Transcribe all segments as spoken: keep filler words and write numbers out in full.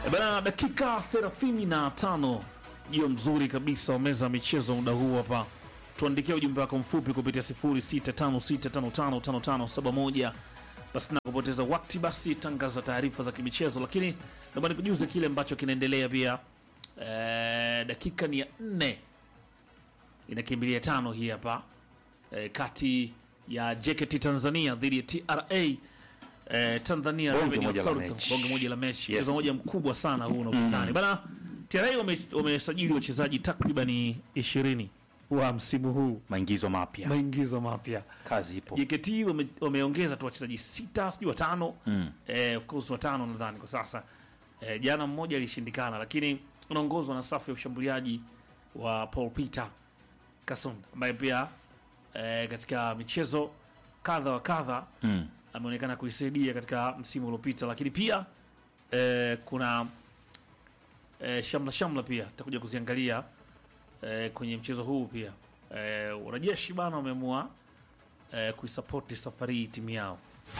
E bana, dakika thelathini na tano hiyo mzuri kabisa wa meza michezo muda huu hapa. Tuandikia ujumbe wako mfupi kupitia sifuri sita tano sita tano tano tano tano saba moja. Basi na kupoteza wakati, basi tangaza taarifa za kimichezo, lakini naomba nikujuze kile ambacho kinaendelea pia. E, dakika ni ya nne inakimbilia tano hii hapa e, kati ya J K T Tanzania dhidi ya T R A eh, Tanzania bonge moja la mechi. Bonge moja la mechi. Yes. Mchezo moja mkubwa sana huu na ukutani. Bana, T R A wame- wamesajili wachezaji takriban ishirini wa msimu huu. Maingizo mapya. Maingizo mapya. Kazi ipo. J K T wame- wameongeza tu wachezaji sita, sijui watano. Mm. Eh, of course watano nadhani kwa sasa. Eh, jana mmoja alishindikana, lakini unaongozwa na safu ya ushambuliaji wa Paul Peter Kasson ambaye pia eh, katika michezo kadha wa kadha Mm. ameonekana kuisaidia katika msimu uliopita, lakini pia eh, kuna eh, shamla shamla pia tutakuja kuziangalia eh, kwenye mchezo huu pia. Eh, wanajeshi bana wameamua eh, kuisapoti safari hii timu yao.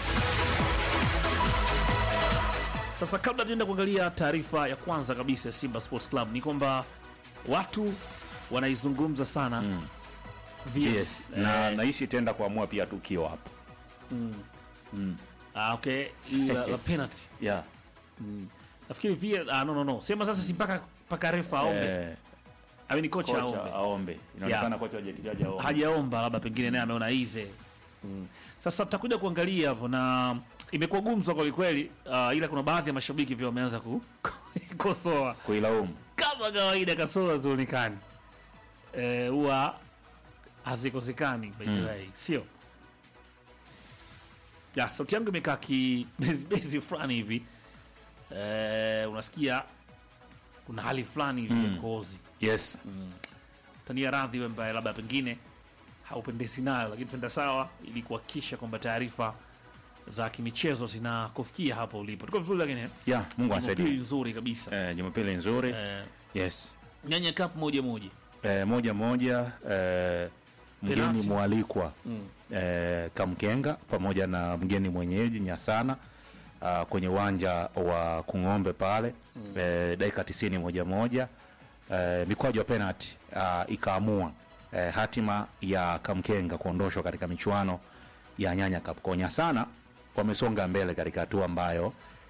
Sasa kabla tuenda kuangalia taarifa ya kwanza kabisa ya Simba Sports Club, ni kwamba watu wanaizungumza sana Mm. V S, Yes. Na eh, naishi tenda kuamua pia tukio hapo. ah, okay, hii la, la penalty. Yeah. Nafikiri via ah, no no no. Sema sasa si mpaka mpaka refa aombe. Eh, I mean kocha kocha aombe. aombe. Inaonekana Yeah. kocha hajajaja aombe. Hajaomba, labda pengine naye ameona ize. Sasa tutakuja kuangalia hapo, na imekuwa gumzo kwa kweli, uh, ila kuna baadhi ya mashabiki pia wameanza ku kukosoa. Kuilaumu. Kama kawaida kasoro zionekani. Eh, huwa hazikosekani by the way, sio? Ya, sauti yangu imekaa ki bezi bezi fulani hivi. Eh, unasikia kuna hali fulani hivi ya kozi. Yes. Tania radhi wewe ambaye labda pengine haupendezi nayo, lakini tuenda sawa ili kuhakikisha kwamba taarifa za kimichezo zinakufikia hapo ulipo. Tuko vizuri, lakini Yeah, Mungu Jumapili anasaidia. nzuri kabisa. Eh, Jumapili nzuri. Eh, Yes. Nyanya Cup moja moja. Eh, moja moja eh, mgeni Penalty. mwalikwa eh, Kamkenga pamoja na mgeni mwenyeji Nyasana uh, kwenye uwanja wa Kung'ombe pale eh, dakika tisini moja moja eh, mikwaju ya penalty uh, ikaamua eh, hatima ya Kamkenga kuondoshwa katika michuano ya Nyanya Cup. Kwa Nyasana wamesonga mbele katika hatua ambayo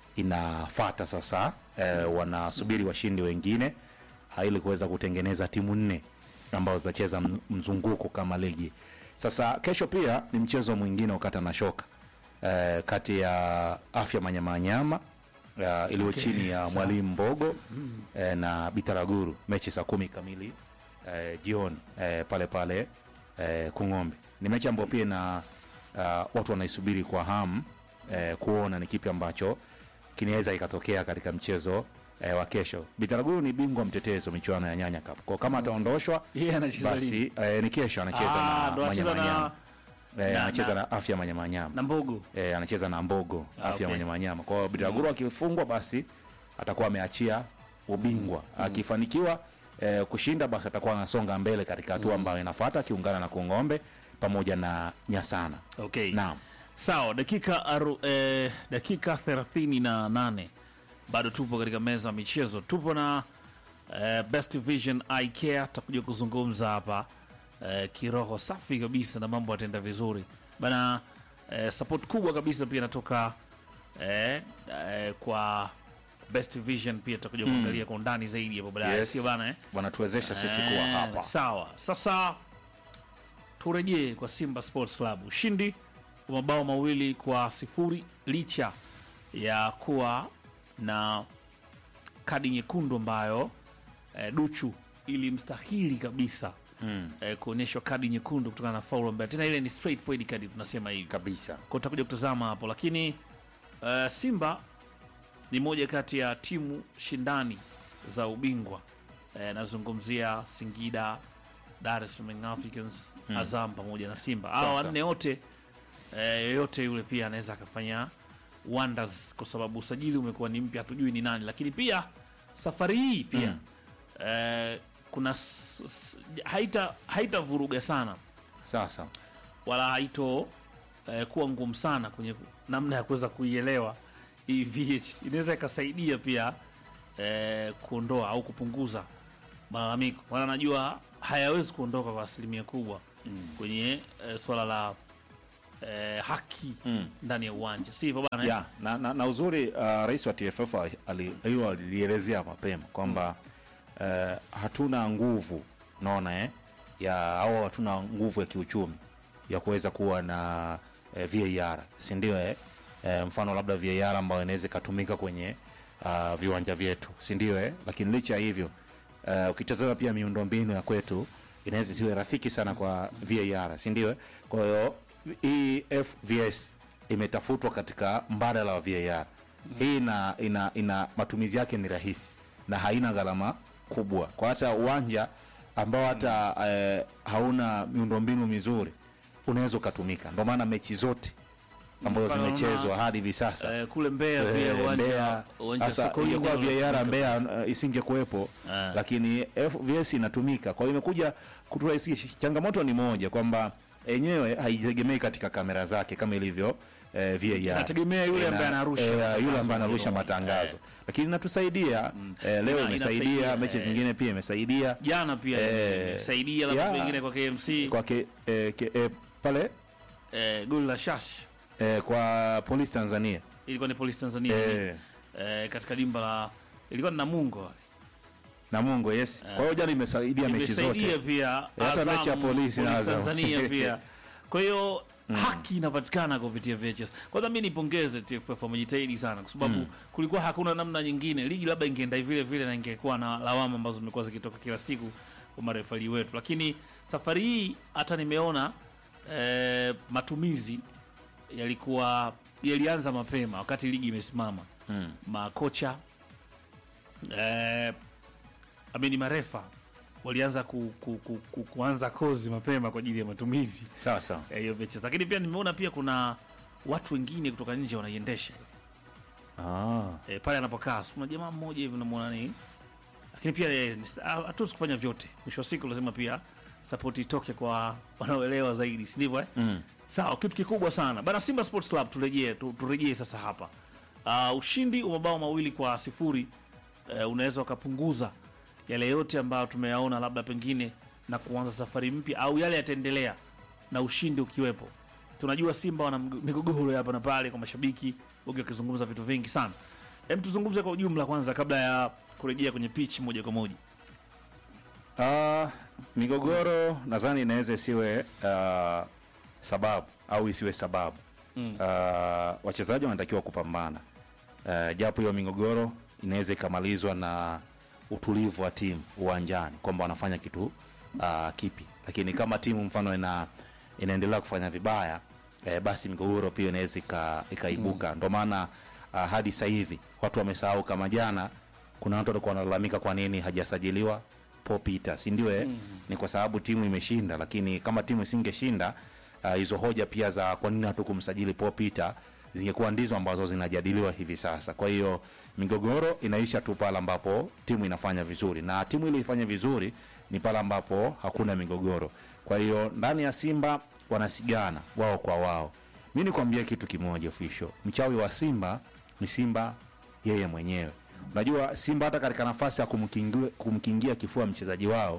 inafata sasa, eh, wanasubiri washindi wengine ah, ili kuweza kutengeneza timu nne ambazo zitacheza m- mzunguko kama ligi. Sasa kesho pia ni mchezo mwingine ukata na shoka eh, kati ya Afya Manyamanyama eh, iliyo Okay, chini ya sawa. Mwalimu Mbogo eh, na Bitaraguru, mechi saa kumi kamili eh, jioni eh, pale pale eh, Kung'ombe. Ni mechi ambayo pia na uh, watu wanaisubiri kwa hamu eh, kuona ni kipi ambacho kinaweza ikatokea katika mchezo eh, wa kesho. Bitaraguru ni bingwa mtetezi wa michuano ya Nyanya Cup. Kwa kama ataondoshwa Yeye anacheza lini? basi eh, ni kesho anacheza Ah, na ndo anacheza Manyamanyama. na Eh, na- anacheza na- na Afya Manyamanyama. na Mbogo. Eh, anacheza na Mbogo Ah, Afya okay. Manyamanyama. Kwa hiyo Bitaraguru akifungwa basi atakuwa ameachia ubingwa. Akifanikiwa eh, kushinda basi atakuwa anasonga mbele katika hatua ambayo inafuata akiungana na Kung'ombe pamoja na Nyasana. Okay. Naam. Sawa, dakika aru, eh, dakika thelathini na nane bado tupo katika meza ya michezo. Tupo na eh, Best Vision Eye Care, tutakuja kuzungumza hapa eh, kiroho safi kabisa na mambo yataenda vizuri bana. Eh, support kubwa kabisa pia natoka eh, eh, kwa Best Vision, pia tutakuja kuangalia kwa undani zaidi hapo baadaye, Yes. sio bana eh? Wanatuwezesha sisi kuwa Eh, hapa. Sawa. Sasa turejee kwa Simba Sports Club. Ushindi wa mabao mawili kwa sifuri licha ya kuwa na kadi nyekundu ambayo eh, Duchu ilimstahili kabisa Mm. eh, kuonyeshwa kadi nyekundu kutokana na faulu ambayo tena ile ni straight point card tunasema hivi. Kabisa. Kwa tutakuja kutazama hapo, lakini uh, Simba ni moja kati ya timu shindani za ubingwa. Eh, nazungumzia Singida, Dar es Salaam Africans, Azam pamoja na Simba. Hao Sawa, wanne wote eh, yoyote yule pia anaweza akafanya wonders, kwa sababu usajili umekuwa ni mpya, hatujui ni nani, lakini pia safari hii pia Mm. eh, kuna s- s- haita haitavuruga sana Sasa wala haito eh, kuwa ngumu sana kwenye namna ya kuweza kuielewa hii V H. Inaweza ikasaidia pia eh, kuondoa au kupunguza malalamiko, maana najua hayawezi kuondoka kwa asilimia kubwa mm. kwenye eh, swala la eh, haki mm. ndani ya uwanja, si hivyo bana? Yeah, na, na, na uzuri uh, rais wa T F F hiyo alielezea mapema kwamba mm. uh, hatuna nguvu naona eh ya au hatuna nguvu ya kiuchumi ya kuweza kuwa na eh, V A R, si ndio eh? Eh, mfano labda V A R ambayo inaweza kutumika kwenye uh, viwanja vyetu, si ndio eh? Lakini licha hivyo uh, ukitazama pia miundombinu ya kwetu inaweza siwe rafiki sana kwa V A R, si ndio eh? Kwa hiyo hii F V S imetafutwa katika mbadala wa V A R. Hii ina, ina, ina matumizi yake ni rahisi na haina gharama kubwa kwa hata uwanja ambao hata mm. eh, hauna miundombinu mizuri unaweza kutumika. Ndio maana mechi zote ambazo zimechezwa hadi hivi sasa eh, kule Mbeya pia eh, uwanja uwanja Sokoine kwa V A R Mbeya uh, isingekuepo eh. Lakini F V S inatumika. Kwa hiyo imekuja kuturahisisha. Changamoto ni moja kwamba yenyewe haitegemei katika kamera zake kama ilivyo eh, V A R. Inategemea yule ambaye anarusha eh, yule ambaye anarusha matangazo eh. Lakini inatusaidia mm. eh, leo ina, imesaidia mechi zingine pia imesaidia jana pia eh, imesaidia labda pengine kwa K M C kwa ke, eh, ke, eh, pale eh, goli la Shash eh, kwa Police Tanzania ilikuwa ni Police Tanzania eh. Eh, katika dimba la ilikuwa ni Namungo Namungo yes eh. Kwa hiyo jana imesaidia mechi zote imesaidia pia hata mechi ya Police na Tanzania pia kwa hiyo mm. haki inapatikana kupitia V H S. Kwanza mimi nipongeze T F F, wamejitahidi sana kwa sababu mm. kulikuwa hakuna namna nyingine, ligi labda ingeenda vile vile na ingekuwa na lawama ambazo zimekuwa zikitoka kila siku kwa marefali wetu, lakini safari hii hata nimeona eh, matumizi yalikuwa yalianza mapema wakati ligi imesimama mm. makocha eh, amini marefa walianza ku, ku, ku, ku, kuanza kozi mapema kwa ajili ya matumizi sawa sawa hiyo eh, mechi. Lakini pia nimeona pia kuna watu wengine kutoka nje wanaiendesha ah eh, pale anapokaa kuna jamaa mmoja hivi unamuona nini, lakini pia hatuwezi kufanya vyote, mwisho wa siku lazima pia support itoke kwa wanaoelewa zaidi, si ndivyo eh mm. Sawa, kitu kikubwa sana bana. Simba Sports Club turejee tu, turejee sasa hapa. Uh, ushindi wa mabao mawili kwa sifuri uh, unaweza ukapunguza yale yote ambayo tumeyaona labda pengine na kuanza safari mpya, au yale yataendelea na ushindi ukiwepo. Tunajua Simba wana migogoro hapa na pale kwa mashabiki, wengi wakizungumza vitu vingi sana. Hem, tuzungumze kwa ujumla kwanza kabla ya kurejea kwenye pitch moja kwa moja. Ah, uh, migogoro nadhani inaweza isiwe uh, sababu au isiwe sababu. Mm. Uh, wachezaji wanatakiwa kupambana. Uh, japo hiyo migogoro inaweza ikamalizwa na utulivu wa timu uwanjani kwamba wanafanya kitu uh, kipi. Lakini kama timu mfano ina inaendelea kufanya vibaya, eh, basi migogoro pia inaweza ikaibuka. Mm. Ndio maana uh, hadi sasa hivi watu wamesahau kama jana kuna watu walikuwa wanalalamika kwa nini hajasajiliwa Paul Peter, si ndio eh? Mm. Ni kwa sababu timu imeshinda, lakini kama timu isingeshinda hizo uh, hoja pia za kwa nini hatukumsajili Paul Peter zingekuwa ndizo ambazo zinajadiliwa hivi sasa. Kwa hiyo migogoro inaisha tu pale ambapo timu inafanya vizuri, na timu ile ifanye vizuri ni pale ambapo hakuna migogoro. Kwa hiyo ndani ya Simba wanasigana wao kwa wao. Mimi nikwambia kitu kimoja official, mchawi wa Simba ni Simba yeye mwenyewe. Unajua Simba hata katika nafasi ya kumkingia kumkingia kifua mchezaji wao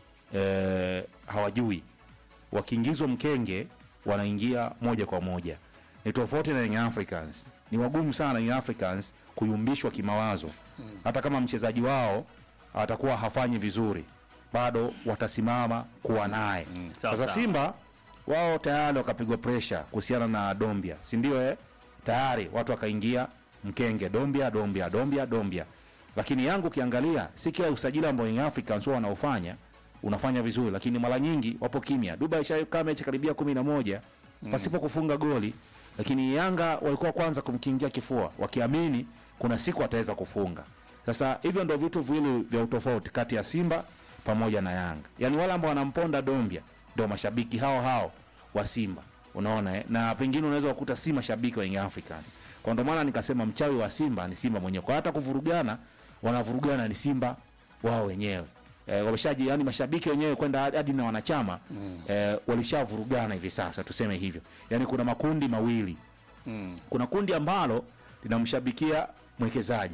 eh, hawajui. Wakiingizwa mkenge wanaingia moja kwa moja. Ni tofauti na Young Africans. Ni wagumu sana Young Africans kuyumbishwa kimawazo. Hmm. Hata kama mchezaji wao atakuwa hafanyi vizuri, bado watasimama kuwa naye. Hmm. Sasa Simba wao tayari wakapigwa pressure kuhusiana na Dombia, si ndio eh? Tayari watu wakaingia mkenge, Dombia Dombia Dombia Dombia. Lakini yangu kiangalia si kila usajili ambao Young Africans wao wanaofanya unafanya vizuri, lakini mara nyingi wapo kimya. Dubai ishakaa mechi karibia kumi na moja pasipo kufunga goli, lakini Yanga walikuwa kwanza kumkingia kifua wakiamini kuna siku ataweza kufunga. Sasa hivyo ndio vitu viwili vya utofauti kati ya Simba pamoja na Yanga. Yaani wale ambao wanamponda Dombia ndio mashabiki hao hao wa Simba. Unaona eh? Na pengine unaweza kukuta si mashabiki wa Young Africans. Kwa ndio maana nikasema mchawi wa Simba ni Simba mwenyewe. Kwa hata kuvurugana, wanavurugana ni Simba wao wenyewe. Eh, wameshaji yani mashabiki wenyewe kwenda hadi na wanachama mm. eh, walishavurugana hivi sasa tuseme hivyo. Yaani kuna makundi mawili. Mm. Kuna kundi ambalo linamshabikia mwekezaji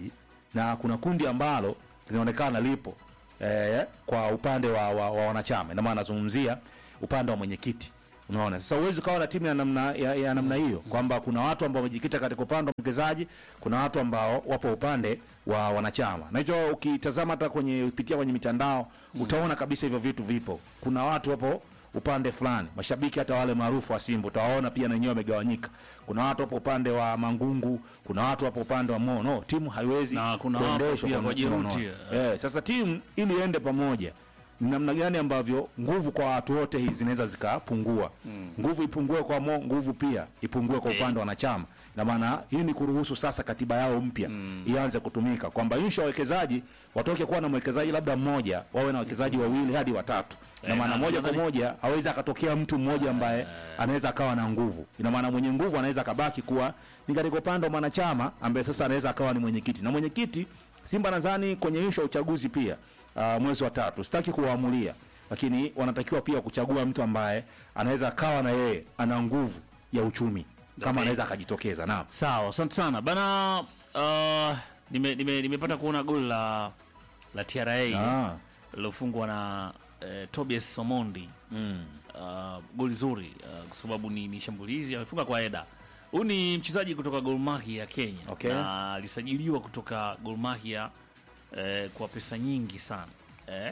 na kuna kundi ambalo linaonekana lipo eh, kwa upande wa, wa, wa wanachama, na maana nazungumzia upande wa mwenyekiti. Unaona, sasa uwezi kawa na timu ya namna ya, ya namna hiyo kwamba kuna watu ambao wamejikita katika upande wa mwekezaji, kuna watu ambao wapo upande wa wanachama. Na hiyo ukitazama hata kwenye kupitia kwenye mitandao mm. utaona kabisa hivyo vitu vipo. Kuna watu wapo upande fulani, mashabiki hata wale maarufu wa Simba utawaona pia na wenyewe wamegawanyika. Kuna watu wapo upande wa Mangungu, kuna watu wapo upande wa Mo. No, timu haiwezi kuendeshwa kwa jeruti. Eh, sasa timu ili iende pamoja ni namna gani ambavyo nguvu kwa watu wote hizi zinaweza zikapungua. Mm. Nguvu ipungue kwa Mo, nguvu pia ipungue kwa upande wa wanachama. Na maana hii ni kuruhusu sasa katiba yao mpya mm. ianze kutumika, kwamba insha wawekezaji watoke kuwa na mwekezaji labda mmoja, wawe na wawekezaji wawili hadi watatu. Na maana moja kwa moja hawezi akatokea mtu mmoja ambaye anaweza akawa na nguvu. Ina maana mwenye nguvu anaweza kabaki kuwa ni katika upande wa wanachama ambaye sasa anaweza akawa ni mwenyekiti. Na mwenyekiti Simba nadhani kwenye insha uchaguzi pia uh, mwezi wa tatu, sitaki kuwaamulia, lakini wanatakiwa pia kuchagua mtu ambaye anaweza akawa na yeye ana nguvu ya uchumi kama okay. anaweza akajitokeza. Naam. Sawa, asante sana. Bana uh, nime nime nimepata kuona goli la la T R A ah. lilofungwa na uh, Tobias Somondi. Mm. Uh, goli zuri uh, kwa sababu ni, ni shambulizi amefunga kwa header. Huyu ni mchezaji kutoka Gor Mahia ya Kenya. Okay. Na alisajiliwa kutoka Gor Mahia eh, kwa pesa nyingi sana. Eh?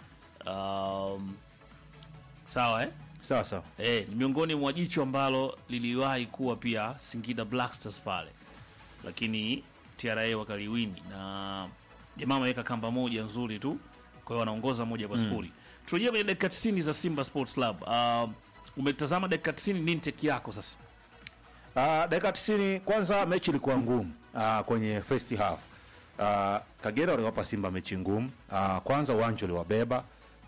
Um, sawa eh? Sawa sawa. Eh, ni miongoni mwa jicho ambalo liliwahi kuwa pia Singida Black Stars pale. Lakini T R A wakaliwini na jamaa ameweka kamba moja nzuri tu. Kwa hiyo wanaongoza moja kwa sifuri. Mm. Turejea kwenye dakika tisini za Simba Sports Club. Uh, umetazama dakika tisini, nini take yako sasa? Uh, dakika tisini kwanza mechi ilikuwa ngumu uh, kwenye first half. Uh, Kagera waliwapa Simba mechi ngumu. Uh, kwanza uwanja uliwabeba.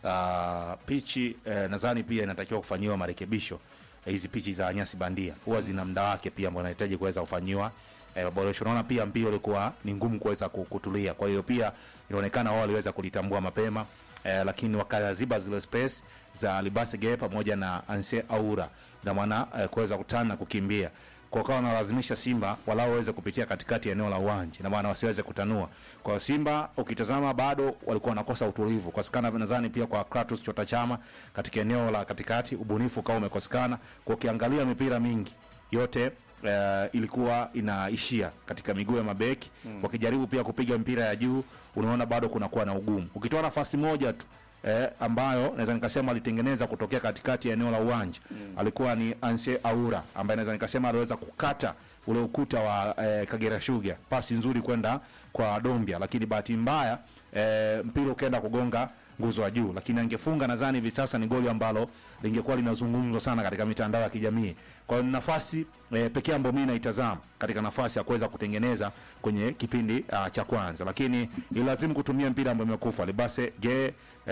Uh, pichi eh, nadhani pia inatakiwa kufanyiwa marekebisho. Hizi eh, pichi za nyasi bandia huwa zina muda wake pia ambao unahitaji kuweza kufanywa eh, boresho. Naona pia mpira ulikuwa ni ngumu kuweza kutulia. Kwa hiyo pia inaonekana wao waliweza kulitambua mapema eh, lakini wakaziba zile space za Libase Gay pamoja na Anse Aura, na maana eh, kuweza kutana na kukimbia. Kwa kawa wanalazimisha Simba walao waweze kupitia katikati ya eneo la uwanja, na maana wasiweze kutanua. Kwa Simba ukitazama bado walikuwa wanakosa utulivu. Kwa sakana nadhani pia kwa Kratos Chota Chama katika eneo la katikati ubunifu kama umekosekana. Kwa ukiangalia mipira mingi yote uh, ilikuwa inaishia katika miguu ya mabeki. Mm. Wakijaribu pia kupiga mpira ya juu unaona bado kuna kuwa na ugumu. Ukitoa nafasi moja tu Eh, ambayo naweza nikasema alitengeneza kutokea katikati ya eneo la uwanja. Mm. Alikuwa ni Anse Aura ambaye naweza nikasema aliweza kukata ule ukuta wa eh, Kagera Sugar. Pasi nzuri kwenda kwa Dombia, lakini bahati mbaya eh, mpira ukaenda kugonga nguzo ya juu, lakini angefunga nadhani hivi sasa ni goli ambalo lingekuwa linazungumzwa sana katika mitandao ya kijamii. Kwa hiyo nafasi e, pekee ambayo mimi naitazama katika nafasi ya kuweza kutengeneza kwenye kipindi uh, cha kwanza, lakini ilazimu kutumia mpira ambao umekufa. Libase Ge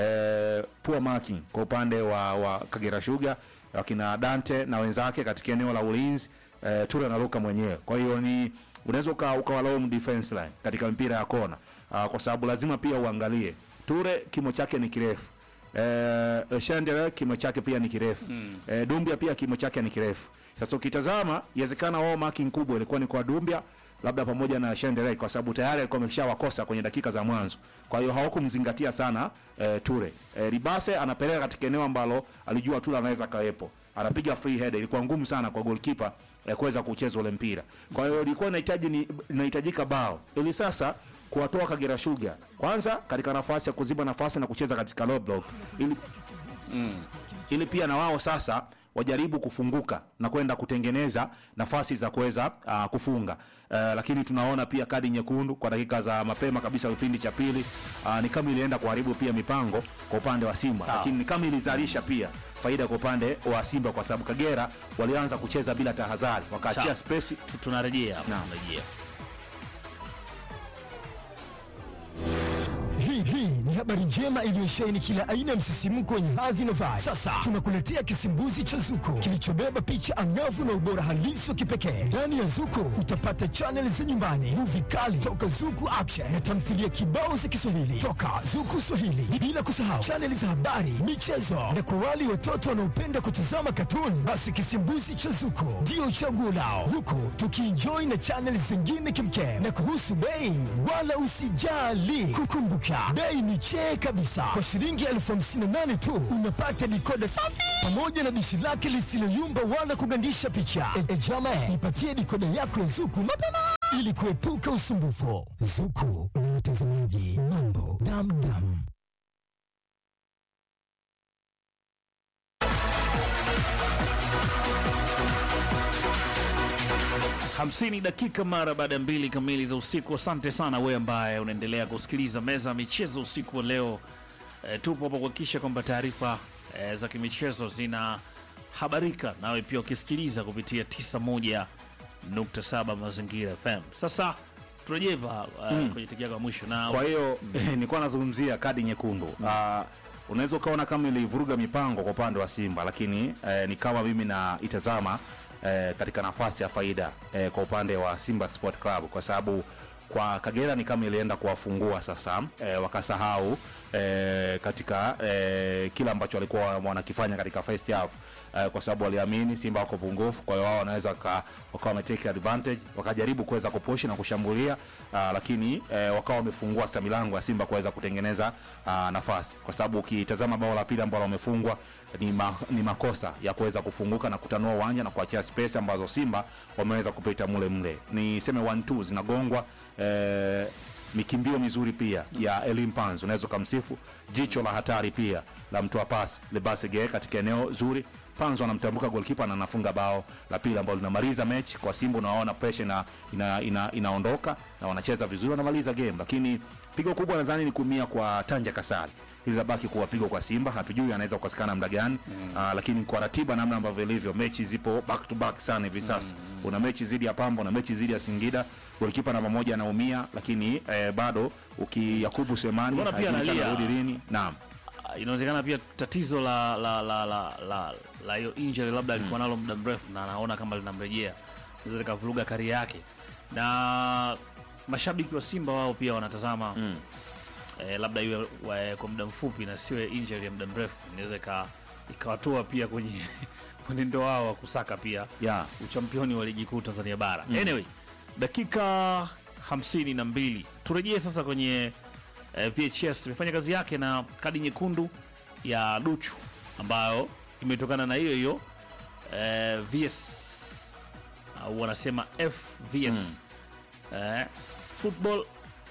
e, poor marking kwa upande wa, wa Kagera Sugar, wakina Dante na wenzake katika eneo la ulinzi e, Tura na Luka mwenyewe. Kwa hiyo ni unaweza ukawalaumu defense line katika mpira ya kona uh, kwa sababu lazima pia uangalie Ture kimo chake ni kirefu. Eh, Shandere kimo chake pia ni kirefu. Mm. Eh, Dumbia pia kimo chake ni kirefu. Sasa ukitazama inawezekana wao marking kubwa ilikuwa ni kwa Dumbia labda pamoja na Shandere kwa sababu tayari alikuwa ameshawakosa kwenye dakika za mwanzo. Kwa hiyo hawakumzingatia sana eh, Ture. Eh, Libase anapeleka katika eneo ambalo alijua Ture anaweza kawepo. Anapiga free header, ilikuwa ngumu sana kwa goalkeeper eh, kuweza kucheza ule mpira. Kwa hiyo ilikuwa inahitaji ni inahitajika bao. Ili sasa kuwatoa Kagera Sugar kwanza katika nafasi ya kuziba nafasi na kucheza katika low block ili mm, ili pia na wao sasa wajaribu kufunguka na kwenda kutengeneza nafasi za kuweza uh, kufunga. Uh, lakini tunaona pia kadi nyekundu kwa dakika za mapema kabisa kipindi cha pili. Uh, ni kama ilienda kuharibu pia mipango kwa upande wa Simba. Sao. Lakini ni kama ilizalisha pia faida kwa upande wa Simba kwa sababu Kagera walianza kucheza bila tahadhari, wakaachia space. Tunarejea hapo. Tunarejea. Hii hii ni habari njema iliyosheheni kila aina ya msisimko wenye hadhi na vibe. Sasa tunakuletea kisimbuzi cha Zuko kilichobeba picha angavu na ubora halisi wa kipekee. Ndani ya Zuko utapata channel za nyumbani, movie kali toka Zuku Action na tamthilia kibao za Kiswahili toka Zuku Swahili, bila kusahau channel za habari, michezo na kwa wale watoto wanaopenda kutazama katuni, basi kisimbuzi cha Zuko ndio chaguo lao, huku tukienjoy na channel zingine kimkem. Na kuhusu bei, wala usijali, kukumbuka bei ni chee kabisa. Kwa shilingi elfu hamsini na nane tu unapata dikoda safi pamoja na dishi lake lisiloyumba wala kugandisha picha. E, e jama, ipatie dikoda yako ya Zuku mapema ili kuepuka usumbufu. Zuku ni watazamaji mambo damdam. hamsini dakika mara baada ya mbili kamili za usiku. Asante sana wewe ambaye unaendelea kusikiliza meza ya michezo usiku wa leo. E, tupo hapa kuhakikisha kwamba taarifa e, za kimichezo zinahabarika nawe pia ukisikiliza kupitia tisini na moja nukta saba Mazingira F M. Sasa turejee uh, mm. kwenye tikia kwa mwisho na kwa hiyo mm. nilikuwa nazungumzia kadi nyekundu. mm. uh, unaweza ukaona kama ilivuruga mipango kwa upande wa Simba, lakini eh, ni kama mimi na itazama eh, katika nafasi ya faida eh, kwa upande wa Simba Sport Club, kwa sababu kwa Kagera ni kama ilienda kuwafungua sasa, eh, wakasahau eh, katika eh, kila ambacho walikuwa wanakifanya katika first half, eh, kwa sababu waliamini Simba wako pungufu, kwa hiyo wao wanaweza wakawa wametake advantage, wakajaribu kuweza kupush na kushambulia, uh, lakini eh, wakawa wamefungua sasa milango ya Simba kuweza kutengeneza uh, nafasi, kwa sababu ukitazama bao la pili ambalo wamefungwa ni, ma, ni makosa ya kuweza kufunguka na kutanua uwanja na kuachia space ambazo Simba wameweza kupita mule mle. Ni sema one two zinagongwa. Eh, mikimbio mizuri pia ya Elim Panzo, unaweza kumsifu. Jicho la hatari pia la mtoa pasi Lebasege katika eneo zuri. Panzo anamtambuka goalkeeper na anafunga bao la pili ambalo linamaliza mechi kwa Simba. Unaona pressure na ina, ina, inaondoka na wanacheza vizuri, wanamaliza game. Lakini pigo kubwa nadhani ni kumia kwa Tanja Kasali, ili labaki kuwa pigo kwa Simba. Hatujui anaweza kukosekana muda gani. mm. uh, lakini kwa ratiba namna ambavyo ilivyo, mechi zipo back to back sana hivi sasa. mm. Una mechi zidi ya Pambo na mechi zidi ya Singida, goalkeeper namba moja anaumia, lakini eh, bado ukiyakubu Semani anarudi lini. Naam, inawezekana pia tatizo la la la la la la hiyo injury labda alikuwa mm. nalo muda mrefu na anaona kama linamrejea, inaweza kuvuruga kari yake. Na mashabiki wa Simba wao pia wanatazama mm. eh, labda iwe kwa muda mfupi na siwe injury ya muda mrefu, inaweza ikawatoa pia kwenye kwenye ndoa wao wa kusaka pia yeah. uchampioni wa ligi kuu Tanzania bara. mm. Anyway, dakika hamsini na mbili turejee sasa kwenye eh, V H S imefanya kazi yake na kadi nyekundu ya Duchu ambayo imetokana na hiyo hiyo eh, V S au wanasema F V S mm. eh, football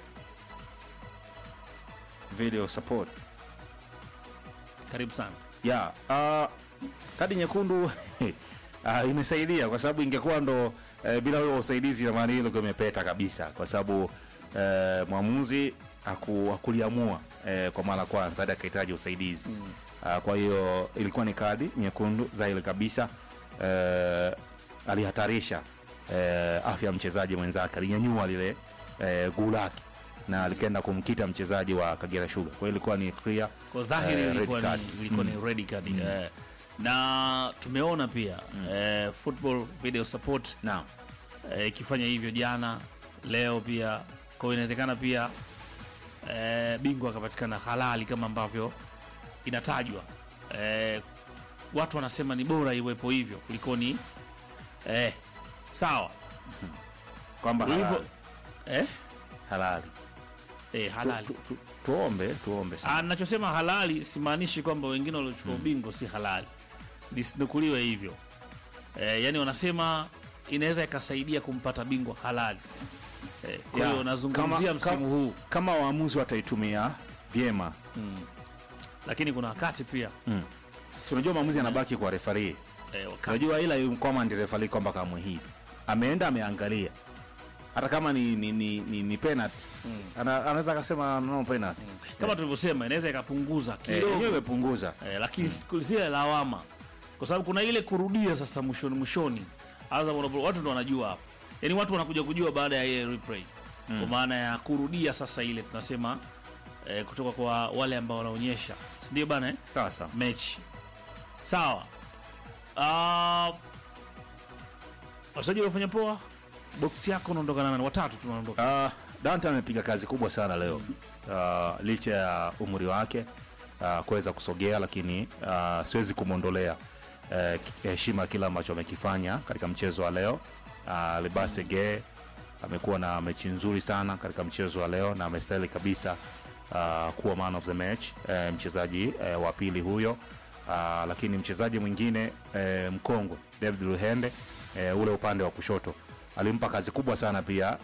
video support. Karibu sana. Yeah, uh, kadi nyekundu uh, imesaidia kwa sababu ingekuwa ndo uh, bila huo usaidizi na maana hilo imepeta kabisa, kwa sababu uh, mwamuzi hakuliamua uh, kwa mara kwanza hadi akahitaji usaidizi. mm. uh, kwa hiyo ilikuwa ni kadi nyekundu zaidi kabisa. Uh, alihatarisha uh, afya ya mchezaji mwenzake, alinyanyua lile uh, gulaki na alikenda kumkita mchezaji wa Kagera Sugar. Kwa hiyo ilikuwa ni clear, kwa dhahiri uh, ilikuwa ni ilikuwa ni red card. mm. uh, na tumeona pia mm. uh, football video support naam ikifanya uh, hivyo jana, leo pia. Kwa hiyo inawezekana pia uh, bingwa akapatikana halali kama ambavyo inatajwa. Uh, watu wanasema ni bora iwepo hivyo kuliko ni eh sawa kwamba halali. eh halali Eh, halali. Tu, tu, tu, tuombe tuombe sana. Ah, ninachosema halali simaanishi kwamba wengine waliochukua ubingwa mm. si halali. Nisinukuliwe hivyo. Eh, yani wanasema inaweza ikasaidia kumpata bingwa halali. Eh, kwa hiyo nazungumzia msimu huu kama waamuzi wataitumia vyema. Mm. Lakini kuna wakati pia. Mm. Si unajua maamuzi yanabaki kwa referee. Eh, unajua ila command referee kwamba kama hivi. Ameenda ameangalia. Hata kama ni ni ni, ni, ni penalty mm. ana, anaweza akasema no penalty mm. kama yeah. tulivyosema inaweza ikapunguza kidogo, yenyewe imepunguza eh, lakini mm. zile lawama, kwa sababu kuna ile kurudia sasa mwishoni mwishoni, hasa watu ndio wanajua hapo, yani watu wanakuja kujua baada ya ile replay mm. kwa maana ya kurudia sasa ile tunasema eh, kutoka kwa wale ambao wanaonyesha, si ndio bana eh? Sasa Mechi sawa. Uh, wachezaji wafanya poa, box yako unaondoka na nani? Watatu tunaondoka. uh, Dante amepiga kazi kubwa sana leo. Uh, licha ya umri wake uh, kuweza kusogea, lakini uh, siwezi kumwondolea uh, heshima kila ambacho amekifanya katika mchezo wa leo. Uh, Lebase Ge amekuwa na mechi nzuri sana katika mchezo wa leo na amestahili kabisa uh, kuwa man of the match, uh, mchezaji uh, wa pili huyo. Uh, lakini mchezaji mwingine uh, mkongwe David Luhende, uh, ule upande wa kushoto alimpa kazi kubwa sana pia